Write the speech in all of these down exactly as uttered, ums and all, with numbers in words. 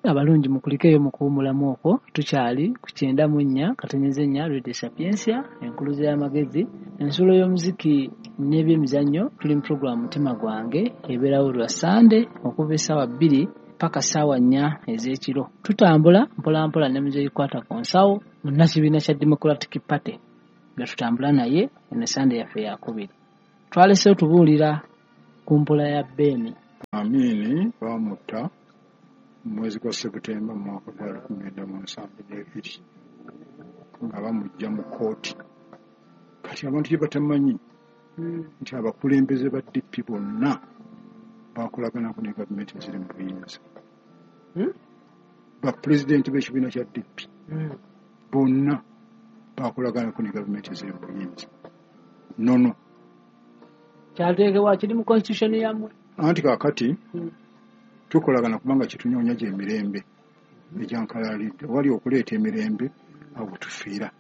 abalungi mukulikeyo mukuwumulamu okwo tukyali ku kyenda mu nnya katenyeze nnya Radio Sapiensia enkuluze y'amagezi ensulo y'omuziki n'ebyemizannyo tuli mu programu Mutima gwange ebeerawo lwa Sande okuva essaawa bbiri paka ssaawa nnya ez'ekiro. Tutambula mpolampola ne muzeeyikwata ku nsawo munnakibiina kya Democratic Party nga tutambula naye eno Sande yaffe yakubiri. Twaleseewo tubuulira ku mpola ya Beeni. Amini bamutta mu mwezi gwa Septemba mu mwaka gwa lukumi lwenda mu nsanvu n'ebiri nga bamujja mu kkooti. Kati abantu gye batamanyi nti abakulembeze ba D P bonna bakolaganako ne gavumenti eziri mu buyinza. Bapulezidenti b'ekibiina kya D P bonna bakolaganako ne gavumenti eziri mu buyinza. Nono kyateekebwa kiri mu constitution yammwe anti kaakati tukolagana kubanga kitunyonya gye emirembe egyankalalidde wali okuleeta emirembe awo tufiira.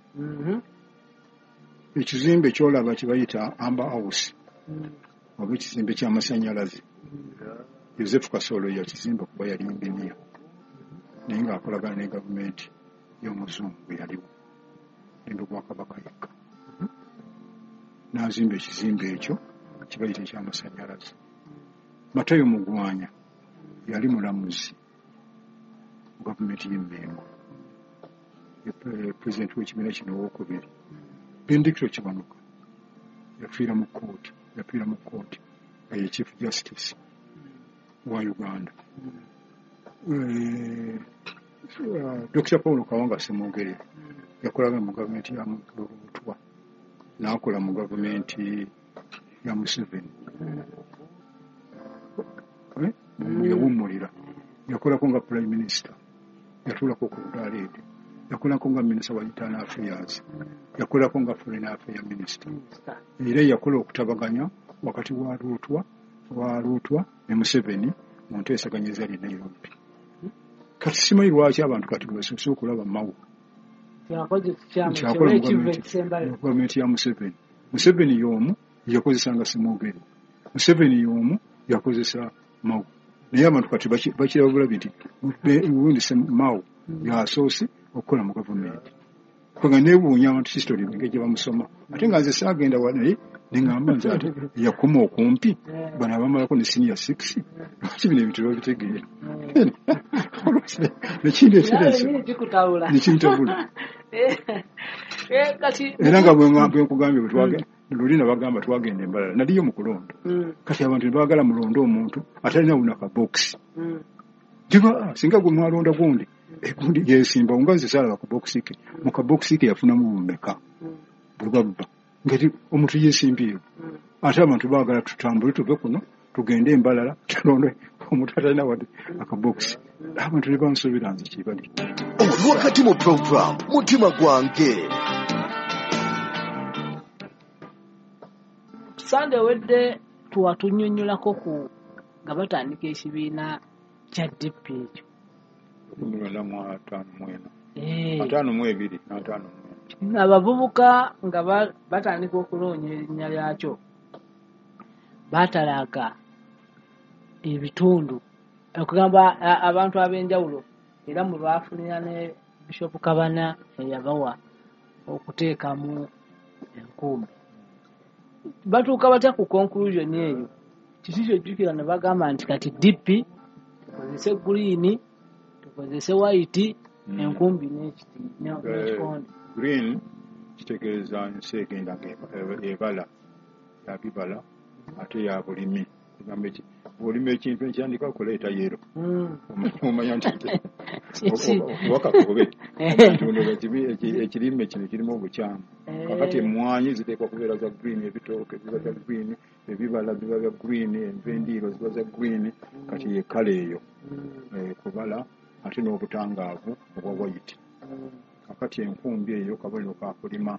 Ekizimbe kyolaba kibayita Amber House oba ekizimbe ky'amasannyalaze Joseph Kasolo yakizimba kuba yali inginiya naye ng'akolagana ne gavumenti y'omuzungu yaliwo endo Bwakabaka yekka n'azimba ekizimbe ekyo kibayita eky'amasannyalaze. Matayo Mugwanya yali mulamuzi mu gavumenti y'e Mengo pulezidenti w'ekibiina kino owookubiri. Bendikito Kiwanuka yafiira mu kkooti yafiira mu kkooti nga ye chief justice wa Uganda. Doctor Paul Kawanga Ssemwogere yakolaga mu gavumenti ya Lutwa n'akola mu gavumenti ya Museveni. Yawummulira yakolako nga prime minister yatuulako ku Budaaleedi yakolako nga minister wa internal affairs yakolako nga foreign affairs minister era yakola okutabaganya wakati wa Lutwa wa Lutwa ne Museveni mu nteesaganya ezali Nairobi. Kati simanyi lwaki abantu kati bwebasoose okulaba Mao kyakola mu gavumenti ya Museveni. Museveni y'omu yakozesanga Ssemwogere, Museveni y'omu yakozesa Mao. Naye abantu kati bakirabula nti ubundi Mao yasoose okukola mu gavumenti. Kwanga nebuunya abantu history ng'egye bamusoma ate nga nze saagenda wanaye neŋŋamba nti ate yakoma okumpi bano abamalako ne senior six lwaki bino ebintu babitegeera nekintabula era nga bwenkugambye bwetwagenda luli nabagamba twagenda embalala naliyo mu kulonda kati abantu nebaagala mulonda omuntu atalina buna kabokisi jiba singa gwe mwalonda gundi ekundi yesimba nga nze saalaba ku bokisi ke mu kabokisi ke yafunamu mumeka bwebabba ngati omuntu yesimbiyo ate abantu baagala tutambule tuve kuno tugende embalala tulonde omuntu atalina wadde akabokisi abantu ne bansobera nze kibali. Wakati mu program Mutima gwange Sande wedde tuwatunyonyolako ku nga batandika ekibiina kya D P ekyo omulala mu ataano mu ena ataano mu ebiri n'ataano mu ena abavubuka nga batandika okuloonya erinnya lyakyo batalaaga ebitundu okugamba abantu ab'enjawulo era mu baafunira ne Bishop Kabana eyabawa okuteekamu enkumbi. Batuuka batya ku conclusion eyo kiki kyojjukira ne bagamba nti kati D P tukozese green tukozese white enkumbi n'ekikonde. Green kitegeeza nsi egenda ebala ya bibala ate ya bulimi kugamba eki bulimi ekintu ekyandika okuleeta yero omanya nti wakakobe ekirime kino kirimu obukyamu kakati emmwanyi ziteekwa kubeera za green ebitooke biba za green ebibala biba bya green enva endiiro ziba za green kati ye kale eyo kubala ate n'obutangaavu obwa white kakati enkumbi eyo kabonero ka kulima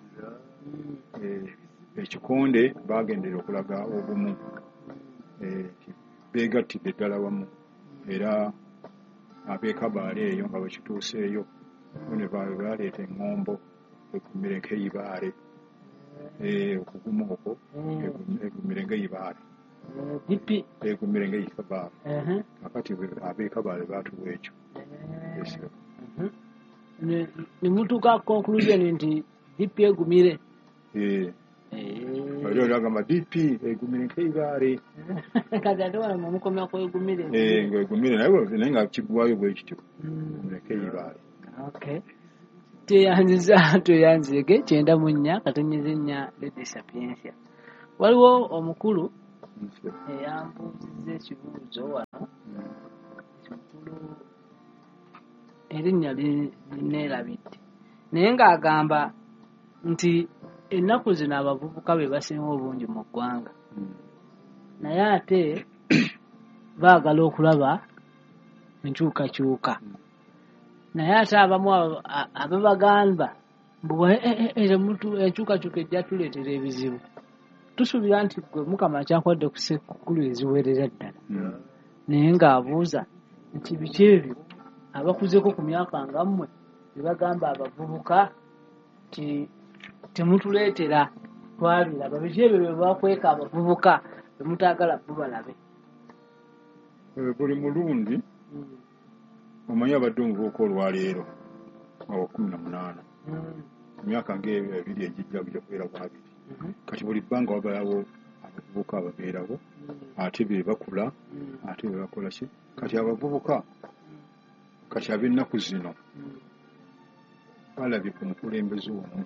ekikonde bagendera okulaga obumu beegattidde ddala wamu era ab'ekabaale eyo nga bakituuseeyo ne baleeta eŋŋombo egumire nk'eibaale okuguma okwo egumire ng'eibaale egumire ng'eikabaale kakati ab'ekabaale baatuwa ekyo Yes. ne ne mutuka conclusion nti D P egumire eh Waliwo agamba D P egumire nk'eibaale. Kati ate wano mukomya ko egumire. Eh ng'egumire naye nga kigwayo bwe kityo. Nk'eibaale. Okay. Teyanziza teyanzige kyenda mu nnya katonyeze nnya Lady Sapiensia. Waliwo omukulu eyambuuzizza ekibuuzo wano. Omukulu erinnya lineerabidde. Naye ng'agamba nti ennaku zino abavubuka be basinga obungi mu ggwanga. Naye ate baagala okulaba enkyukakyuka. Naye ate abamu ababagamba mbu enkyukakyuka ejja tuleetera ebizibu. Tusuubira nti gwe Mukama kyakwadde ku ssekkulu eziwerera ddala. Naye ng'abuuza nti biki ebyo abakuzeko ku myaka nga mmwe ne bagamba abavubuka ti temutuleetera twabiraba. Biki ebyo bye bakweka abavubuka be mutaagala bubalabe. Buli mulundi omanyi abadde omuvubuka olwaleero awa kumi na munaana emyaka ng'ebiri egijja bijja kubeera bwabiri. Kati buli bbanga wabalawo abavubuka ababeerawo ate be bakula ate be bakola ki. Kati abavubuka kati ab'ennaku zino balabye ku mukulembeze omu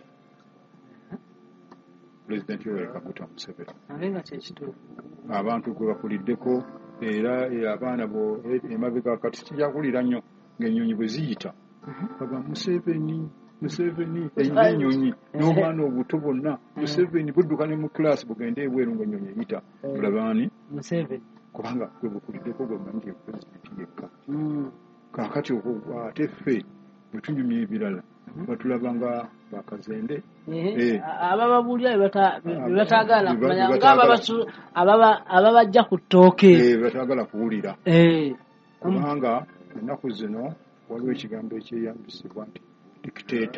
Pulezidenti Yoweri Kaguta Museveni. Abantu gwe bakuliddeko era abaana bo emabega kati kijakulira nnyo ng'ennyonyi bwe ziyita bagamba Museveni Museveni ennyonyi n'obwana obuto bonna Museveni budduka ne mu class bugende ebweru ng'ennyonyi eyita bulabaani Museveni kubanga gwe bukuliddeko gwe manyi nti pulezidenti yekka. Kaakati ate ffe bwe tunyumya ebirala batulabanga bakazende abababuulira bye bataagala kumanya ng'ababajja ku ttooke bataagala kuwulira kubanga ennaku zino waliwo ekigambo ekyeyambisibwa nti dictator.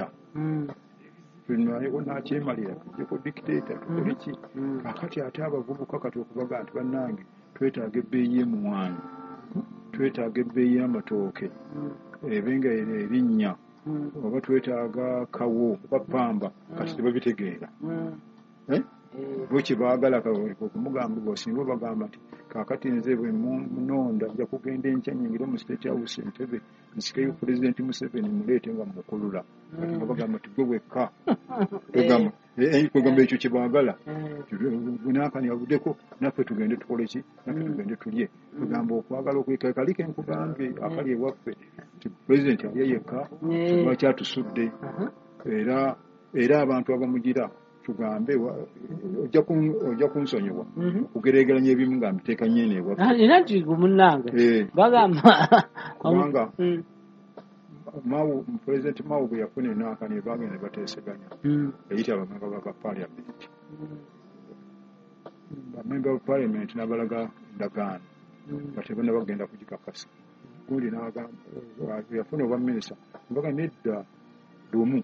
Nakyemalira tujjeko dictator tukole ki. Kaakati ate abavubuka kati okubaga nti bannange twetaaga ebbeeyi y'emwanyi twetaaga ebbeeyi y'amatooke ebenga erinnya oba twetaaga kawo oba pamba kati tebabitegeera. Bo kye baagala okumugamba bw'osinga obagamba nti kaakati nze bwe munonda nja kugenda enkya nnyingire mu State House Entebbe nsikeyo Pulezidenti Museveni muleete nga mukulula. Kati bagamba nti gwe wekka kwegamba ekyo kye baagala bunaakani abuddeko naffe tugende tukole ki naffe tugende tulye. Kugamba okwagala okwekakalika enkugambye akali ewaffe nti Pulezidenti ali yekka kiba kyatusudde era era abantu abamugira tugambe ojja kunsonyiwa okugereegeranya ebimu nga mbiteeka nnyene ewaffe. Era nti munnange bagamba kubanga Mao Pulezidenti Mao bwe yafuna enaaka ne bagenda ne bateeseganya yayita abamemba ba Parliament. Bamemba ba Parliament n'abalaga endagaano bati bonna bagenda kugikakasa. Gundi n'agamba yafuna obwa minisita mbaga nedda lumu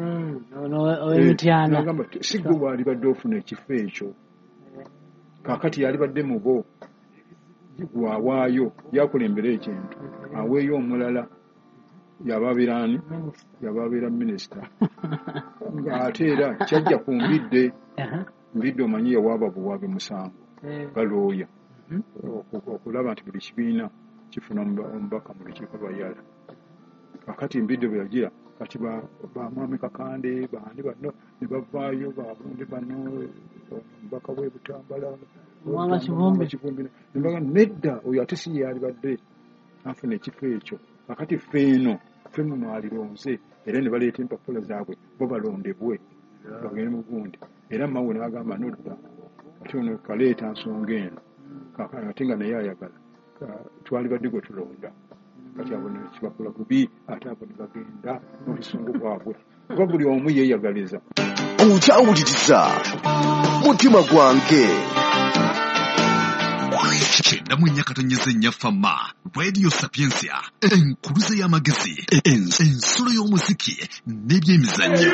n'agamba si gwe bwali badde ofuna ekifo ekyo kaakati yali badde mu bo gwawaayo yakulembera ekintu aweeyo omulala yababeerani yababeera minisita ng'ate era kyajja ku mbidde mbidde omanyi yawaaba buwaabe musango balooya okulaba nti buli kibiina kifuna omubaka mu lukiiko lwayala. Kakati mbidde bwe yagira kati bamwami Kakande bandi bano ne bavaayo babundi bano omubaka w'e Butambala Mwanga Kivumbi nembaga nedda oyo ate si yali badde afuna ekifo ekyo. Kakati feeno ffe mu mwalironze era ne baleeta empapula zaabwe bo balondebwe bagende mu gundi era Mao n'agamba nodda kati ono kaleeta nsonga eno ate nga naye ayagala twali badde gwe tulonda kati abo ne kibakola bubi ate abo ne bagenda n'obusungu bwabwe kuba buli omu yeeyagaliza. Okyawuliriza mutima gwange kyenda mu nnya katonyeza ennya Fama Radio Sapiensia enkuluze y'amagezi ensulo y'omuziki n'ebyemizannyo.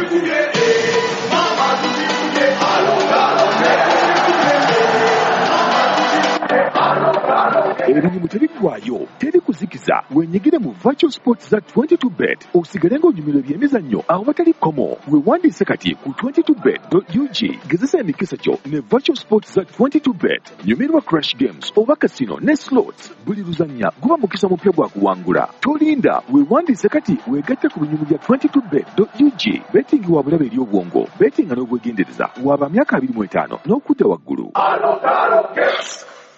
Ebinyumu tebiggwaayo, teri kuzikiza. Wenyigire mu Virtual Sports za twenty-two bet osigale ng'onyumirwa ebyemizannyo awo batali komo. Weewandiise kati ku twenty-two bet dot u g. Gezesa emikisa kyo ne Virtual Sports za twenty-two bet. Nyumirwa Crash Games oba Casino ne Slots. Buli luzannya guba mukisa mupya gwa kuwangula. Tolinda, weewandiise kati weegatte ku binyumu bya twenty-two bet dot u g. Betting wa bulabe eri obwongo. Betting n'obwegendereza. Waba myaka abiri mu etaano n'okudda waggulu.